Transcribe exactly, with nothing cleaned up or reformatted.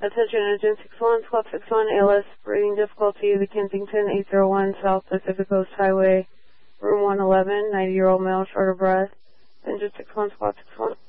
Attention, Engine six one, Squawk six one, A L S, breathing difficulty, the Kensington eight zero one South Pacific Coast Highway, room one eleven, ninety-year-old male, short of breath. Engine six one, Squawk six one.